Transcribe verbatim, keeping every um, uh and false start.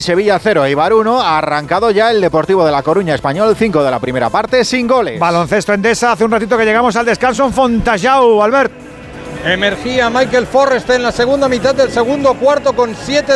Sevilla cero, Eibar uno, ha arrancado ya el Deportivo de La Coruña Español cinco de la primera parte sin goles. Baloncesto Endesa, hace un ratito que llegamos al descanso en Fontajau, Albert. Emergía Michael Forrest en la segunda mitad del segundo cuarto con siete